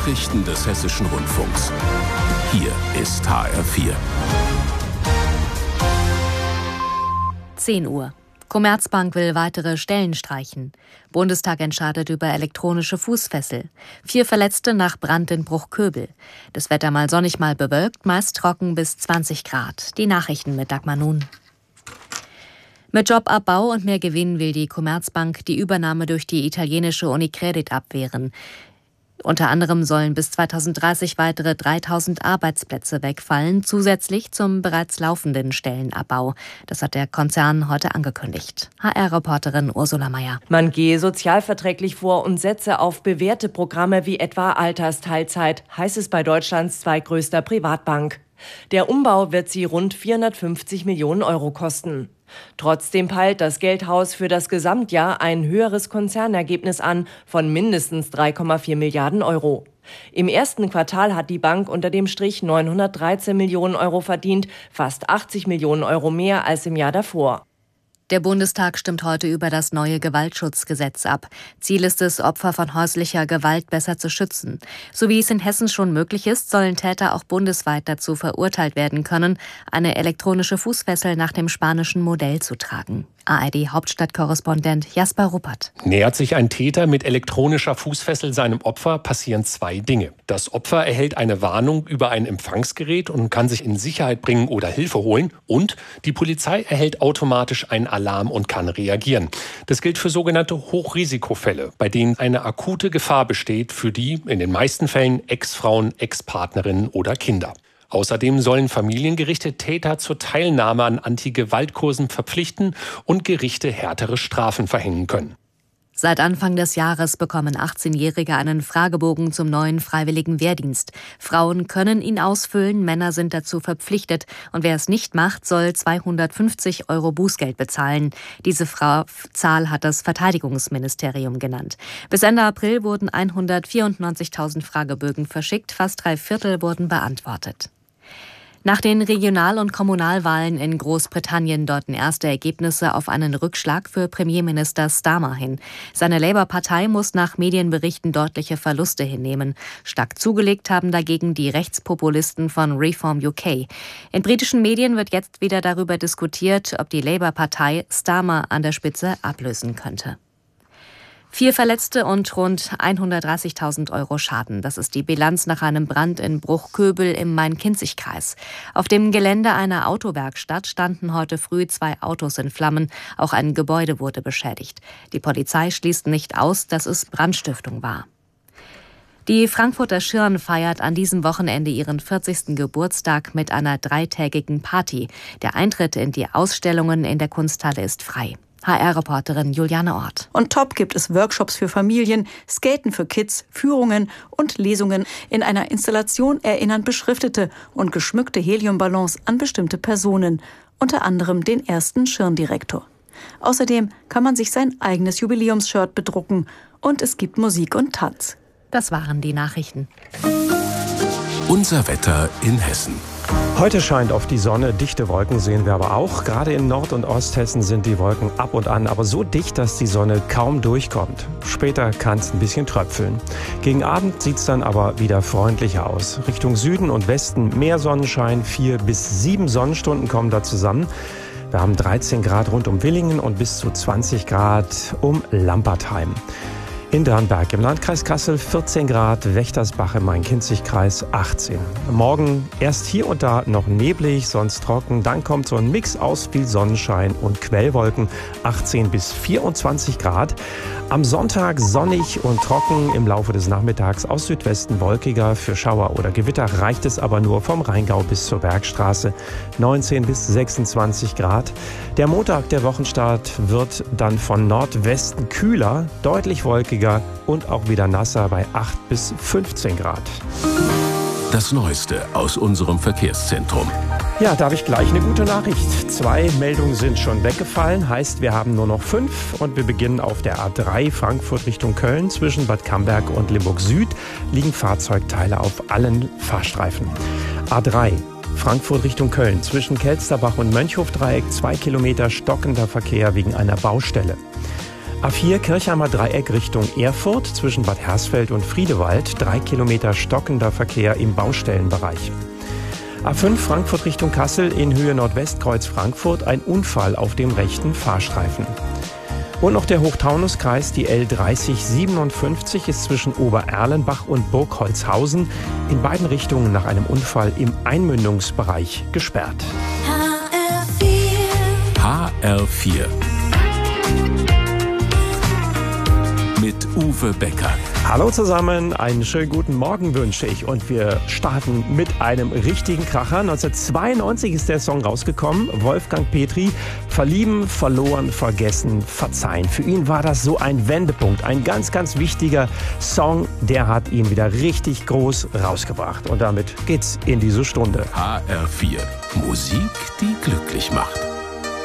Nachrichten des Hessischen Rundfunks. Hier ist HR4. 10 Uhr. Commerzbank will weitere Stellen streichen. Bundestag entscheidet über elektronische Fußfessel. 4 Verletzte nach Brand in Bruchköbel. Das Wetter mal sonnig, mal bewölkt, meist trocken bis 20 Grad. Die Nachrichten mit Dagmar Nun. Mit Jobabbau und mehr Gewinn will die Commerzbank die Übernahme durch die italienische Unicredit abwehren. Unter anderem sollen bis 2030 weitere 3000 Arbeitsplätze wegfallen, zusätzlich zum bereits laufenden Stellenabbau. Das hat der Konzern heute angekündigt. HR-Reporterin Ursula Mayer. Man gehe sozialverträglich vor und setze auf bewährte Programme wie etwa Altersteilzeit, heißt es bei Deutschlands zweitgrößter Privatbank. Der Umbau wird sie rund 450 Millionen Euro kosten. Trotzdem peilt das Geldhaus für das Gesamtjahr ein höheres Konzernergebnis an von mindestens 3,4 Milliarden Euro. Im ersten Quartal hat die Bank unter dem Strich 913 Millionen Euro verdient, fast 80 Millionen Euro mehr als im Jahr davor. Der Bundestag stimmt heute über das neue Gewaltschutzgesetz ab. Ziel ist es, Opfer von häuslicher Gewalt besser zu schützen. So wie es in Hessen schon möglich ist, sollen Täter auch bundesweit dazu verurteilt werden können, eine elektronische Fußfessel nach dem spanischen Modell zu tragen. ARD-Hauptstadtkorrespondent Jasper Ruppert. Nähert sich ein Täter mit elektronischer Fußfessel seinem Opfer, passieren 2 Dinge. Das Opfer erhält eine Warnung über ein Empfangsgerät und kann sich in Sicherheit bringen oder Hilfe holen. Und die Polizei erhält automatisch einen Alarm und kann reagieren. Das gilt für sogenannte Hochrisikofälle, bei denen eine akute Gefahr besteht für die, in den meisten Fällen, Ex-Frauen, Ex-Partnerinnen oder Kinder. Außerdem sollen Familiengerichte Täter zur Teilnahme an Anti-Gewalt-Kursen verpflichten und Gerichte härtere Strafen verhängen können. Seit Anfang des Jahres bekommen 18-Jährige einen Fragebogen zum neuen freiwilligen Wehrdienst. Frauen können ihn ausfüllen, Männer sind dazu verpflichtet. Und wer es nicht macht, soll 250 Euro Bußgeld bezahlen. Diese Zahl hat das Verteidigungsministerium genannt. Bis Ende April wurden 194.000 Fragebögen verschickt, fast 3/4 wurden beantwortet. Nach den Regional- und Kommunalwahlen in Großbritannien deuten erste Ergebnisse auf einen Rückschlag für Premierminister Starmer hin. Seine Labour-Partei muss nach Medienberichten deutliche Verluste hinnehmen. Stark zugelegt haben dagegen die Rechtspopulisten von Reform UK. In britischen Medien wird jetzt wieder darüber diskutiert, ob die Labour-Partei Starmer an der Spitze ablösen könnte. 4 Verletzte und rund 130.000 Euro Schaden. Das ist die Bilanz nach einem Brand in Bruchköbel im Main-Kinzig-Kreis. Auf dem Gelände einer Autowerkstatt standen heute früh 2 Autos in Flammen. Auch ein Gebäude wurde beschädigt. Die Polizei schließt nicht aus, dass es Brandstiftung war. Die Frankfurter Schirn feiert an diesem Wochenende ihren 40. Geburtstag mit einer 3-tägigen Party. Der Eintritt in die Ausstellungen in der Kunsthalle ist frei. HR-Reporterin Juliane Ort. On top gibt es Workshops für Familien, Skaten für Kids, Führungen und Lesungen. In einer Installation erinnern beschriftete und geschmückte Heliumballons an bestimmte Personen, unter anderem den ersten Schirndirektor. Außerdem kann man sich sein eigenes Jubiläumsshirt bedrucken und es gibt Musik und Tanz. Das waren die Nachrichten. Unser Wetter in Hessen. Heute scheint auf die Sonne, dichte Wolken sehen wir aber auch. Gerade in Nord- und Osthessen sind die Wolken ab und an, aber so dicht, dass die Sonne kaum durchkommt. Später kann es ein bisschen tröpfeln. Gegen Abend sieht es dann aber wieder freundlicher aus. Richtung Süden und Westen mehr Sonnenschein, 4 bis 7 Sonnenstunden kommen da zusammen. Wir haben 13 Grad rund um Willingen und bis zu 20 Grad um Lampertheim. In Dernberg im Landkreis Kassel 14 Grad, Wächtersbach im Main-Kinzig-Kreis 18. Morgen erst hier und da noch neblig, sonst trocken. Dann kommt so ein Mix aus viel Sonnenschein und Quellwolken, 18 bis 24 Grad. Am Sonntag sonnig und trocken, im Laufe des Nachmittags aus Südwesten wolkiger. Für Schauer oder Gewitter reicht es aber nur vom Rheingau bis zur Bergstraße, 19 bis 26 Grad. Der Montag, der Wochenstart, wird dann von Nordwesten kühler, deutlich wolkiger und auch wieder nasser bei 8 bis 15 Grad. Das Neueste aus unserem Verkehrszentrum. Ja, da habe ich gleich eine gute Nachricht. 2 Meldungen sind schon weggefallen, heißt wir haben nur noch 5 und wir beginnen auf der A3 Frankfurt Richtung Köln. Zwischen Bad Camberg und Limburg Süd liegen Fahrzeugteile auf allen Fahrstreifen. A3 Frankfurt Richtung Köln. Zwischen Kelsterbach und Mönchhofdreieck 2 Kilometer stockender Verkehr wegen einer Baustelle. A4 Kirchheimer Dreieck Richtung Erfurt zwischen Bad Hersfeld und Friedewald. 3 Kilometer stockender Verkehr im Baustellenbereich. A5 Frankfurt Richtung Kassel in Höhe Nordwestkreuz Frankfurt. Ein Unfall auf dem rechten Fahrstreifen. Und noch der Hochtaunuskreis, die L3057 ist zwischen Obererlenbach und Burgholzhausen in beiden Richtungen nach einem Unfall im Einmündungsbereich gesperrt. HR4 mit Uwe Becker. Hallo zusammen, einen schönen guten Morgen wünsche ich und wir starten mit einem richtigen Kracher. 1992 ist der Song rausgekommen, Wolfgang Petri, Verlieben, verloren, vergessen, verzeihen. Für ihn war das so ein Wendepunkt, ein ganz, ganz wichtiger Song, der hat ihn wieder richtig groß rausgebracht und damit geht's in diese Stunde. HR4, Musik, die glücklich macht.